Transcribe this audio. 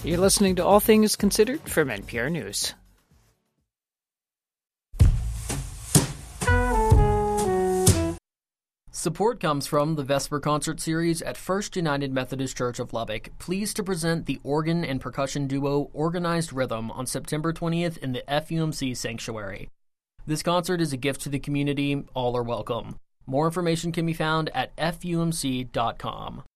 You're listening to All Things Considered from NPR News. Support comes from the Vesper Concert Series at First United Methodist Church of Lubbock, pleased to present the organ and percussion duo Organized Rhythm on September 20th in the FUMC Sanctuary. This concert is a gift to the community. All are welcome. More information can be found at fumc.com.